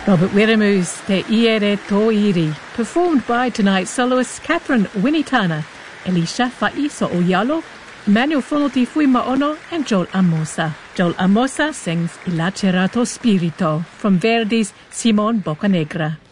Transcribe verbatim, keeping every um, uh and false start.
Robert Wiramu's Te Iere Tō Iri, performed by tonight's soloists Catherine Winitana, Elisha Faiso Oyalo, Manuel Fonoti Fuimaono, and Joel Amosa. Joel Amosa sings Il Lacerato Spirito from Verdi's Simon Boccanegra.